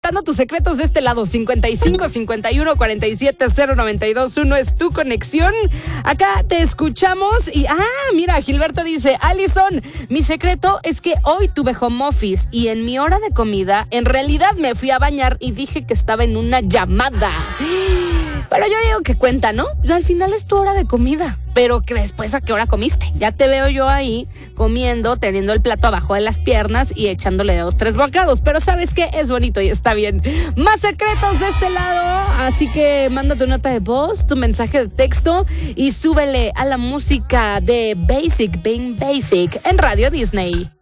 contando tus secretos de este lado. 55 51 47 092 1 es tu conexión. Acá te escuchamos y mira, Gilberto dice: Alison, mi secreto es que hoy tuve home office y en mi hora de comida en realidad me fui a bañar y dije que estaba en una llamada. Pero yo digo que cuenta, ¿no? Ya al final es tu hora de comida. Pero que después, ¿a qué hora comiste? Ya te veo yo ahí comiendo, teniendo el plato abajo de las piernas y echándole 2, 3 bocados. Pero ¿sabes qué? Es bonito y está bien. Más secretos de este lado. Así que manda tu nota de voz, tu mensaje de texto y súbele a la música de Basic Being Basic en Radio Disney.